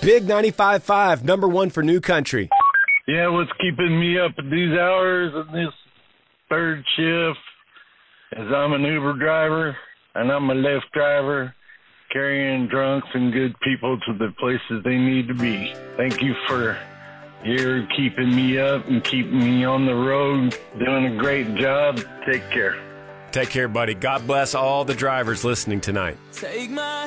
Big 95.5, number one for New Country. Yeah, what's keeping me up at these hours and this third shift is I'm an Uber driver and I'm a Lyft driver carrying drunks and good people to the places they need to be. Thank you for your keeping me up and keeping me on the road, doing a great job. Take care. Take care, buddy. God bless all the drivers listening tonight. Take my